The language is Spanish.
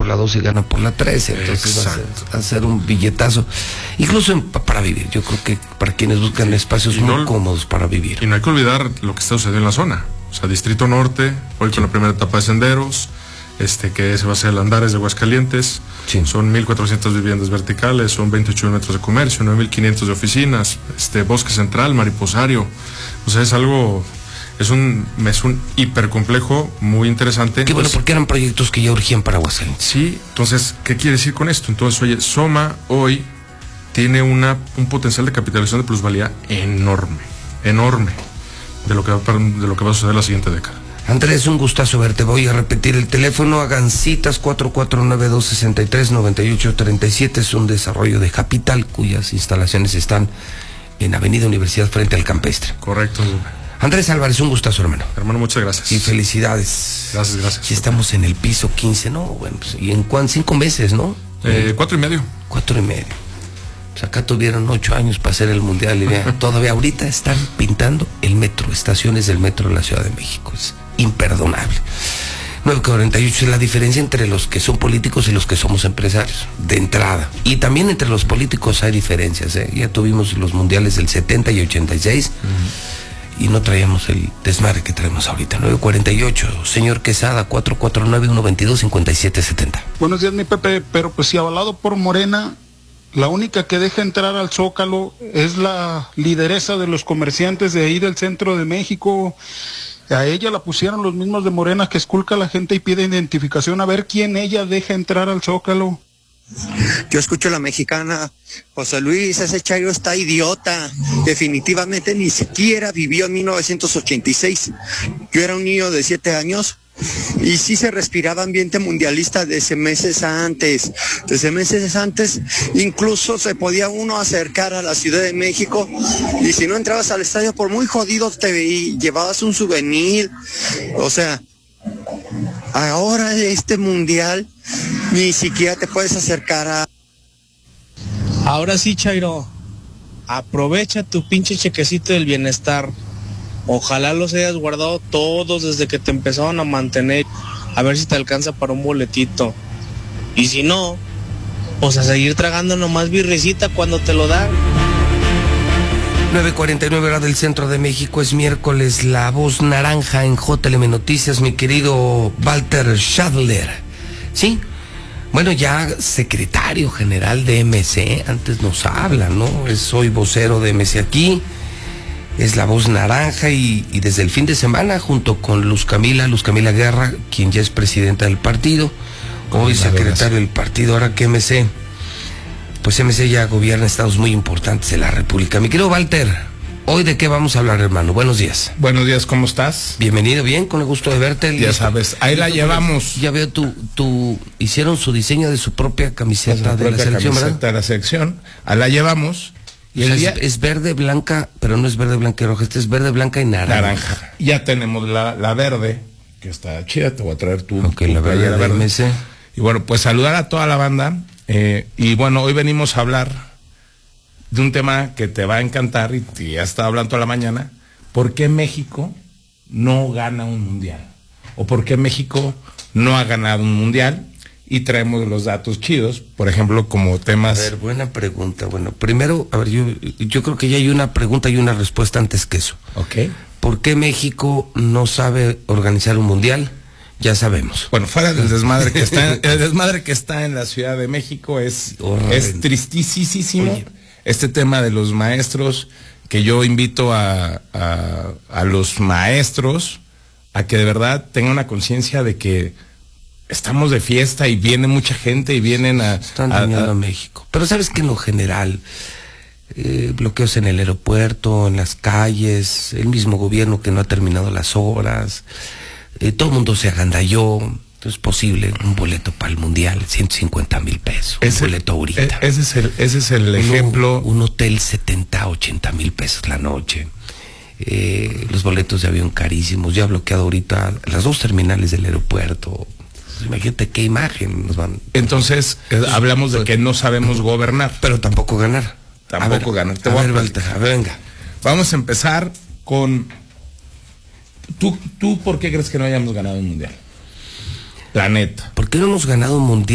por la 12 y gana por la 13, entonces va a ser un billetazo, incluso para vivir. Yo creo que para quienes buscan espacios muy cómodos para vivir. Y no hay que olvidar lo que está sucediendo en la zona, o sea, Distrito Norte, hoy con la primera etapa de senderos, que ese va a ser el Andares de Aguascalientes, son 1,400 viviendas verticales, son 28 metros de comercio, 9,500 de oficinas, Bosque Central, Mariposario, o sea, es un hipercomplejo muy interesante. Qué bueno, porque eran proyectos que ya urgían para Aguascalientes. Sí, entonces, ¿qué quiere decir con esto? Entonces, oye, Soma hoy tiene un potencial de capitalización de plusvalía enorme de lo que va a suceder la siguiente década. Andrés, un gustazo verte. Voy a repetir el teléfono, hagan citas, 449-263-9837. Es un desarrollo de Capital, cuyas instalaciones están en Avenida Universidad frente al Campestre. Correcto. Andrés Álvarez, un gustazo, hermano. Hermano, muchas gracias. Y felicidades. Gracias. Y estamos en el piso 15, ¿no? Bueno, pues, ¿y en 5 meses, no? 4,5. 4,5. Pues acá tuvieron 8 años para hacer el Mundial y vean, todavía ahorita están pintando el metro, estaciones del metro de la Ciudad de México. Es imperdonable. 9:48 es la diferencia entre los que son políticos y los que somos empresarios, de entrada. Y también entre los políticos hay diferencias, ¿eh? Ya tuvimos los mundiales del 70 y 86 y no traíamos el desmadre que traemos ahorita. 9:48, señor Quesada, 449-122-5770. Buenos días, mi Pepe, pero pues si avalado por Morena, la única que deja entrar al Zócalo es la lideresa de los comerciantes de ahí del centro de México. A ella la pusieron los mismos de Morena que esculca a la gente y pide identificación, a ver quién ella deja entrar al Zócalo. Yo escucho a la mexicana, José Luis, ese Chairo está idiota, definitivamente ni siquiera vivió en 1986. Yo era un niño de 7 años y sí se respiraba ambiente mundialista desde meses antes. Incluso se podía uno acercar a la Ciudad de México y si no entrabas al estadio, por muy jodido te veías, llevabas un souvenir. O sea, ahora este mundial ni siquiera te puedes acercar a... Ahora sí, Chairo, aprovecha tu pinche chequecito del bienestar. Ojalá los hayas guardado todos desde que te empezaron a mantener, a ver si te alcanza para un boletito. Y si no, pues a seguir tragando nomás birricita cuando te lo dan. 9:49 hora del centro de México, es miércoles, La Voz Naranja en JLM Noticias, mi querido Walter Schadler. Sí, bueno, ya secretario general de MC, antes nos habla, ¿no? Soy vocero de MC aquí. Es La Voz Naranja y desde el fin de semana, junto con Luz Camila Guerra, quien ya es presidenta del partido, hoy secretario del partido, ahora que MC, pues MC ya gobierna estados muy importantes de la República. Mi querido Walter, ¿hoy de qué vamos a hablar, hermano? Buenos días. Buenos días, ¿cómo estás? Bienvenido, bien, con el gusto de verte. Ya sabes, ahí la llevamos. Ya veo hicieron su diseño de su propia camiseta de la selección, ¿verdad? De la selección, ahí la llevamos. Y es verde, blanca, pero no es verde, blanca y roja, es verde, blanca y naranja. Ya tenemos la verde, que está chida, te voy a traer tu la verde. MC. Y bueno, pues saludar a toda la banda. Y bueno, hoy venimos a hablar de un tema que te va a encantar y ya estaba hablando toda la mañana. ¿Por qué México no gana un mundial? ¿O por qué México no ha ganado un mundial? Y traemos los datos chidos, por ejemplo, como temas... A ver, buena pregunta. Bueno, primero, a ver, yo creo que ya hay una pregunta y una respuesta antes que eso. Ok. ¿Por qué México no sabe organizar un mundial? Ya sabemos. Bueno, fuera del desmadre que está, el desmadre que está en la Ciudad de México es tristísimo. Oye. Este tema de los maestros, que yo invito a los maestros a que de verdad tengan una conciencia de que estamos de fiesta y viene mucha gente y vienen Están dañando a México. Pero sabes que en lo general, bloqueos en el aeropuerto, en las calles, el mismo gobierno que no ha terminado las obras, todo el mundo se agandalló. Es posible un boleto para el mundial, 150,000 pesos. Un boleto ahorita. Ese es el ejemplo. Un hotel 70-80,000 pesos la noche. Los boletos de avión carísimos. Ya ha bloqueado ahorita las 2 terminales del aeropuerto. Imagínate qué imagen nos van. Entonces, hablamos de que no sabemos gobernar. Pero tampoco ganar. Tampoco ganar. A ver, Walter, venga. Vamos a empezar con... ¿Tú por qué crees que no hayamos ganado un mundial? La neta. ¿Por qué no hemos ganado un mundial?